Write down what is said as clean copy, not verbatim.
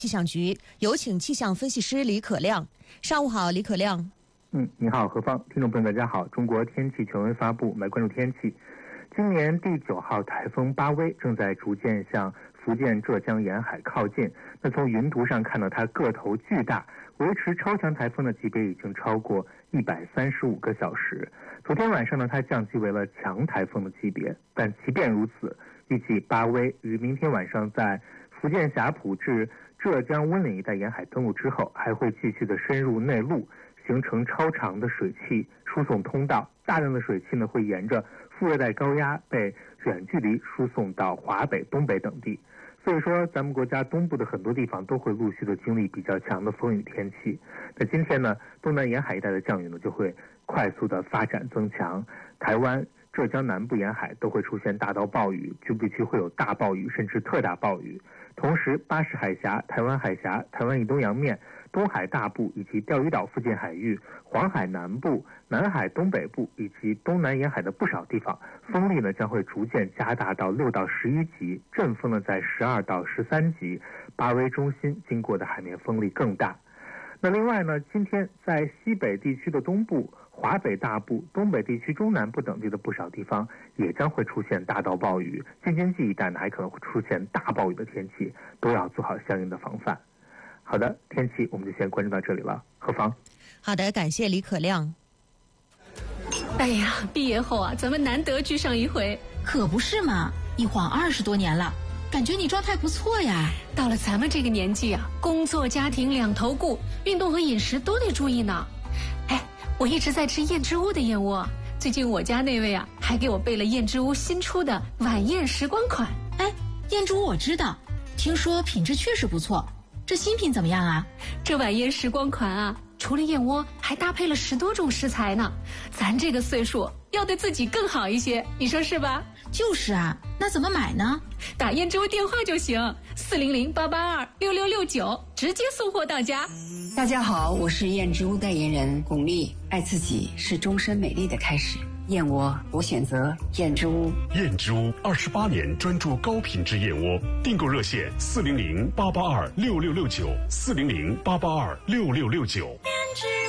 气象局，有请气象分析师李可亮。上午好，李可亮。 你好，何芳，听众朋友大家好。中国天气权威发布，我们来关注天气。今年第9号台风巴威正在逐渐向福建、浙江沿海靠近。那从云图上看到它个头巨大，维持超强台风的级别已经超过135个小时。昨天晚上呢，它降级为了强台风的级别。但即便如此，预计巴威于明天晚上在福建霞浦至浙江温岭一带沿海登陆之后，还会继续的深入内陆，形成超长的水汽输送通道。大量的水汽呢会沿着副热带高压被远距离输送到华北、东北等地。所以说咱们国家东部的很多地方都会陆续的经历比较强的风雨天气。那今天呢，东南沿海一带的降雨呢就会快速的发展增强，台湾、浙江南部沿海都会出现大到暴雨，局部地区会有大暴雨甚至特大暴雨。同时，巴士海峡、台湾海峡、台湾以东洋面、东海大部以及钓鱼岛附近海域、黄海南部、南海东北部以及东南沿海的不少地方，风力呢将会逐渐加大到6到11级，阵风呢在12到13级，巴威中心经过的海面风力更大。那另外呢，今天在西北地区的东部、华北大部、东北地区中南部等地的不少地方也将会出现大到暴雨，京津冀一带呢还可能会出现大暴雨的天气，都要做好相应的防范。好的，天气我们就先关注到这里了。何芳。 好的，感谢李可亮。 哎呀，毕业后啊，咱们难得聚上一回。 可不是嘛，一晃20多年了，感觉你状态不错呀。 到了咱们这个年纪啊，工作家庭两头顾，运动和饮食都得注意呢。哎，我一直在吃燕之屋的燕窝，最近我家那位啊还给我备了燕之屋新出的晚宴时光款。 哎，燕之屋我知道，听说品质确实不错，这新品怎么样啊？ 这晚宴时光款啊，除了燕窝还搭配了10多种食材呢。咱这个岁数要对自己更好一些，你说是吧？ 就是啊，那怎么买呢？ 打燕之屋电话就行，400-882-6669，直接送货到家。 大家好，我是燕之屋代言人巩俐。爱自己是终身美丽的开始，燕窝我选择燕之屋。 燕之屋28年专注高品质燕窝，订购热线400-882-6669，400-882-6669。